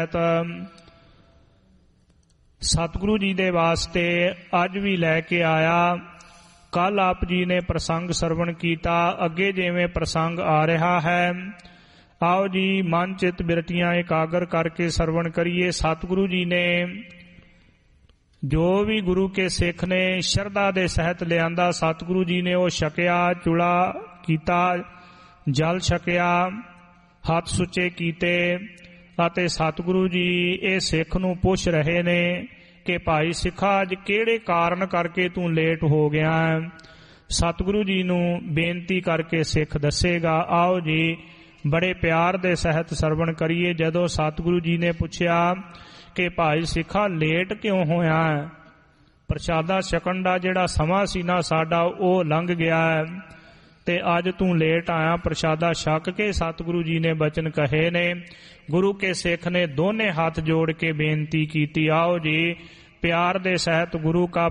ਸਤਿਗੁਰੂ ਜੀ ਦੇ ਵਾਸਤੇ ਅੱਜ ਵੀ ਲੈ ਕੇ ਆਇਆ। ਕੱਲ ਆਪ ਜੀ ਨੇ ਪ੍ਰਸੰਗ ਸਰਵਣ ਕੀਤਾ, ਅੱਗੇ ਜਿਵੇਂ ਪ੍ਰਸੰਗ ਆ ਰਿਹਾ ਹੈ, ਆਓ ਜੀ ਮਨ ਚਿੱਤ ਬਿਰਤੀਆਂ ਇਕਾਗਰ ਕਰਕੇ ਸਰਵਣ ਕਰੀਏ। ਸਤਿਗੁਰੂ ਜੀ ਨੇ ਜੋ ਵੀ ਗੁਰੂ ਕੇ ਸਿੱਖ ਨੇ ਸ਼ਰਧਾ ਦੇ ਸਹਿਤ ਲਿਆਂਦਾ, ਸਤਿਗੁਰੂ ਜੀ ਨੇ ਉਹ ਛਕਿਆ, ਚੁਲਾ ਕੀਤਾ, ਜਲ ਛਕਿਆ, ਹੱਥ ਸੁੱਚੇ ਕੀਤੇ ਅਤੇ ਸਤਿਗੁਰੂ ਜੀ ਇਹ ਸਿੱਖ ਨੂੰ ਪੁੱਛ ਰਹੇ ਨੇ ਕਿ ਭਾਈ ਸਿੱਖਾ ਅੱਜ ਕਿਹੜੇ ਕਾਰਨ ਕਰਕੇ ਤੂੰ ਲੇਟ ਹੋ ਗਿਆ। ਸਤਿਗੁਰੂ ਜੀ ਨੂੰ ਬੇਨਤੀ ਕਰਕੇ ਸਿੱਖ ਦੱਸੇਗਾ। ਆਓ ਜੀ ਬੜੇ ਪਿਆਰ ਦੇ ਸਹਿਤ ਸਰਵਣ ਕਰੀਏ। ਜਦੋਂ ਸਤਿਗੁਰੂ ਜੀ ਨੇ ਪੁੱਛਿਆ ਕਿ ਭਾਈ ਸਿੱਖਾ ਲੇਟ ਕਿਉਂ ਹੋਇਆ, ਪ੍ਰਸ਼ਾਦਾ ਛਕਣ ਦਾ ਜਿਹੜਾ ਸਮਾਂ ਸੀ ਨਾ ਸਾਡਾ ਉਹ ਲੰਘ ਗਿਆ ਤੇ ਅੱਜ ਤੂੰ ਲੇਟ ਆਇਆ ਪ੍ਰਸ਼ਾਦਾ ਛਕ ਕੇ। ਸਤਿਗੁਰੂ ਜੀ ਨੇ ਬਚਨ ਕਹੇ ਨੇ। ਗੁਰੂ ਕੇ ਸਿੱਖ ਨੇ ਦੋਨੇ ਹੱਥ ਜੋੜ ਕੇ ਬੇਨਤੀ ਕੀਤੀ। ਆਓ ਜੀ ਪਿਆਰ ਦੇ ਸਹਿਤ ਗੁਰੂ ਕਾ